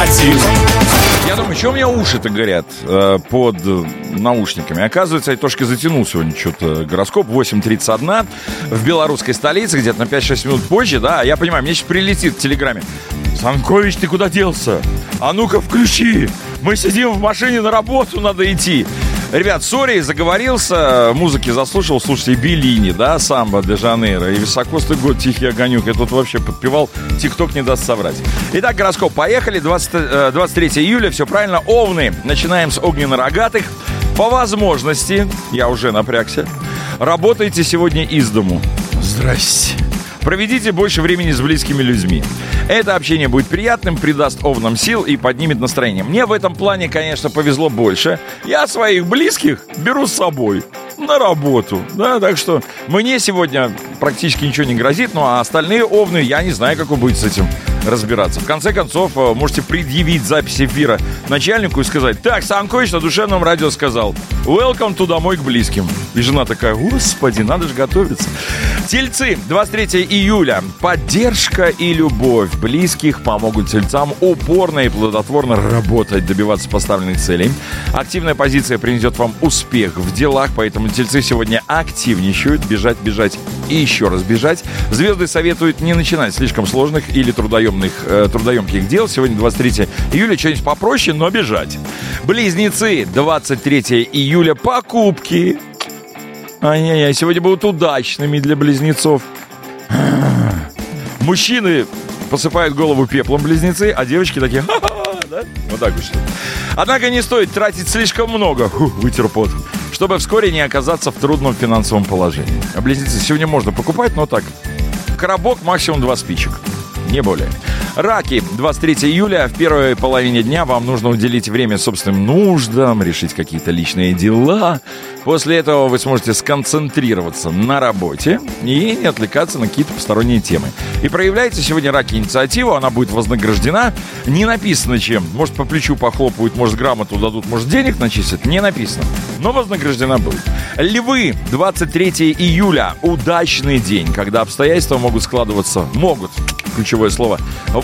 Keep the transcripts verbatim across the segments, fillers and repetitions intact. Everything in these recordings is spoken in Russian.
мотив. Я думаю, что у меня уши-то горят э, под наушниками. Оказывается, я трошки затянул сегодня что-то гороскоп. восемь тридцать один в белорусской столице, где-то на пять-шесть минут позже, да. Я понимаю, мне сейчас прилетит в телеграме: Санкович, ты куда делся? А ну-ка включи. Мы сидим в машине, на работу надо идти. Ребят, сори, заговорился, музыки заслушал, слушайте, Беллини, да, «Самбо де Жанейро», и «Високосный год», «Тихий огонек», я тут вообще подпевал, ТикТок не даст соврать. Итак, гороскоп, поехали, двадцать, двадцать третьего июля, все правильно, Овны, начинаем с огненно-рогатых. По возможности, я уже напрягся, работайте сегодня из дому. Здрасте. Проведите больше времени с близкими людьми. Это общение будет приятным, придаст овнам сил и поднимет настроение. Мне в этом плане, конечно, повезло больше. Я своих близких беру с собой на работу. Да, так что мне сегодня практически ничего не грозит. Ну а остальные овны, я не знаю, как вы будете с этим разбираться. В конце концов, можете предъявить запись эфира начальнику и сказать: так, Санкович на душевном радио сказал: welcome to домой к близким. И жена такая: господи, надо же готовиться. Тельцы, двадцать третьего июля. Поддержка и любовь близких помогут тельцам упорно и плодотворно работать, добиваться поставленных целей. Активная позиция принесет вам успех в делах, поэтому тельцы сегодня активничают. Бежать, бежать и еще раз бежать. Звезды советуют не начинать слишком сложных или трудоемных, э, трудоемких дел. Сегодня двадцать третьего июля, что-нибудь попроще, но бежать. Близнецы, двадцать третьего июля. Покупки. Ай-яй-яй, сегодня будут удачными для близнецов. Мужчины посыпают голову пеплом, близнецы, а девочки такие: ха-ха, да? Вот так вот что. Однако не стоит тратить слишком много, Фу, вытер пот, чтобы вскоре не оказаться в трудном финансовом положении. А близнецы сегодня можно покупать, но так, коробок, максимум два спичек, не более. Раки, двадцать третьего июля, в первой половине дня вам нужно уделить время собственным нуждам, решить какие-то личные дела. После этого вы сможете сконцентрироваться на работе и не отвлекаться на какие-то посторонние темы. И проявляйте сегодня, раки, инициативу, она будет вознаграждена. Не написано чем. Может, по плечу похлопают, может, грамоту дадут, может, денег начислят. Не написано, но вознаграждена будет. Львы, двадцать третьего июля, удачный день, когда обстоятельства могут складываться, могут, ключевое слово,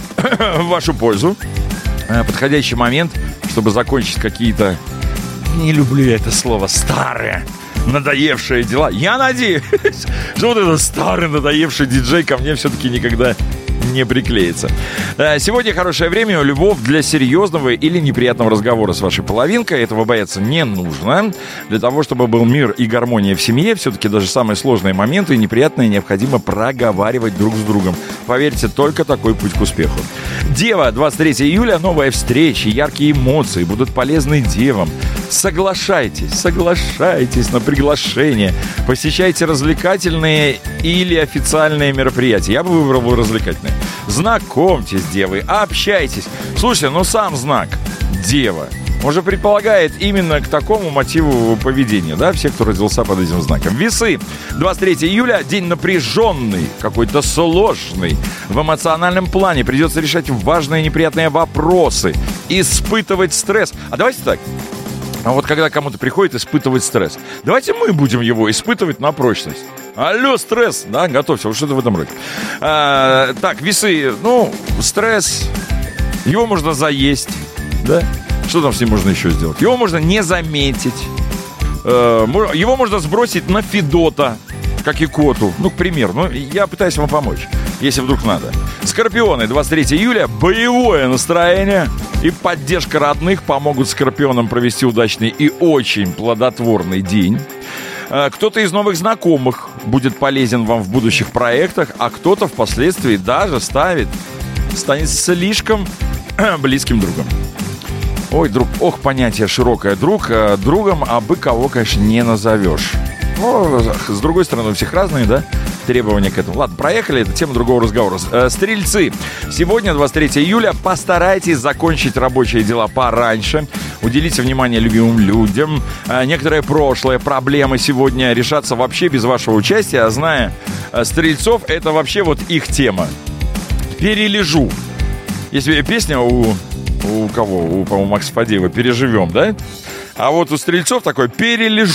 в вашу пользу. Подходящий момент, чтобы закончить какие-то, не люблю это слово, старые, надоевшие дела. Я надеюсь, что вот этот старый надоевший диджей ко мне все-таки никогда не приклеится. Сегодня хорошее время, любовь для серьезного или неприятного разговора с вашей половинкой. Этого бояться не нужно. Для того, чтобы был мир и гармония в семье, все-таки даже самые сложные моменты и неприятные необходимо проговаривать друг с другом. Поверьте, только такой путь к успеху. Дева, двадцать третьего июля, новая встреча, яркие эмоции будут полезны девам. Соглашайтесь, соглашайтесь на приглашение. Посещайте развлекательные или официальные мероприятия. Я бы выбрал развлекательные. Знакомьтесь с девой, общайтесь. Слушайте, ну сам знак Дева уже предполагает именно к такому мотиву поведения, да, всех, кто родился под этим знаком. Весы, двадцать третьего июля, день напряженный, какой-то сложный. В эмоциональном плане придется решать важные неприятные вопросы, испытывать стресс. А давайте так. А вот когда кому-то приходит испытывать стресс, давайте мы будем его испытывать на прочность. Алло, стресс, да, готовься, вот что-то в этом роде. А, так, весы, ну, стресс, его можно заесть, да? Что там с ним можно еще сделать? Его можно не заметить, а, его можно сбросить на Федота, как и коту, ну, к примеру. Ну, я пытаюсь вам помочь, если вдруг надо. Скорпионы, двадцать третьего июля, боевое настроение и поддержка родных помогут скорпионам провести удачный и очень плодотворный день. Кто-то из новых знакомых будет полезен вам в будущих проектах, а кто-то впоследствии даже ставит, станет слишком близким другом. Ой, друг, ох, понятие широкое. Друг, другом, а бы кого, конечно, не назовешь. Ну, с другой стороны, у всех разные, да, требования к этому. Ладно, проехали, это тема другого разговора. Стрельцы, сегодня, двадцать третьего июля, постарайтесь закончить рабочие дела пораньше. Уделите внимание любимым людям. Некоторые прошлые проблемы сегодня решатся вообще без вашего участия. А зная стрельцов, это вообще вот их тема. Перележу. Есть песня у... У кого? У, по-моему, Макса Фадеева «Переживем», да? А вот у стрельцов такой «перележу».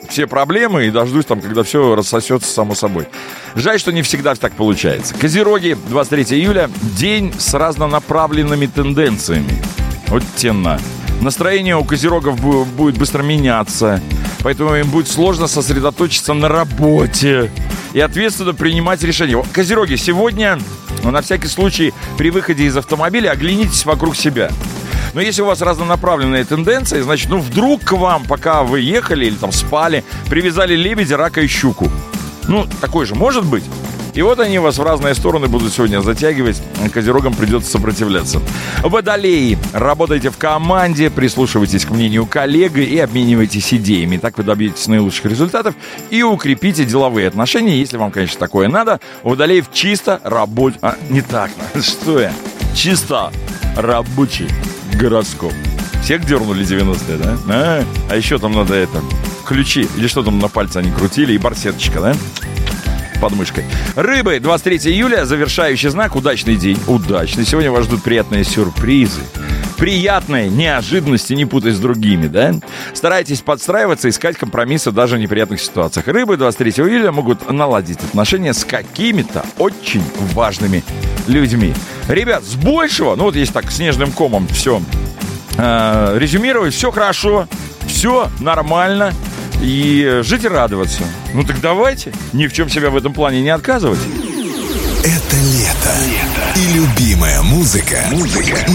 все проблемы и дождусь там, когда все рассосется само собой. Жаль, что не всегда так получается. Козероги, двадцать третьего июля, день с разнонаправленными тенденциями. Вот тена. Настроение у козерогов будет быстро меняться, поэтому им будет сложно сосредоточиться на работе и ответственно принимать решения. Козероги, сегодня, ну, на всякий случай, при выходе из автомобиля оглянитесь вокруг себя. Но если у вас разнонаправленные тенденции, значит, ну, вдруг к вам, пока вы ехали или там спали, привязали лебедя, рака и щуку. Ну, такой же может быть. И вот они вас в разные стороны будут сегодня затягивать. Козерогам придется сопротивляться. Водолеи. Работайте в команде, прислушивайтесь к мнению коллег и обменивайтесь идеями. Так вы добьетесь наилучших результатов и укрепите деловые отношения, если вам, конечно, такое надо. У водолеев чисто рабочий... А, не так. Что я? Чисто рабочий гороскоп. Всех дернули девяностые, да? А, а еще там надо это... Ключи. Или что там на пальце они крутили. И барсеточка, да? Под мышкой. Рыбы, двадцать третьего июля, завершающий знак, удачный день. Удачный. Сегодня вас ждут приятные сюрпризы. Приятные неожиданности, не путай с другими, да? Старайтесь подстраиваться, искать компромиссы даже в неприятных ситуациях. Рыбы двадцать третьего июля могут наладить отношения с какими-то очень важными людьми. Ребят, с большего, ну вот если так снежным комом все э, резюмировать, все хорошо, все нормально. И жить и радоваться. Ну так давайте ни в чем себя в этом плане не отказывать. Это лето. лето. И любимая музыка, музыка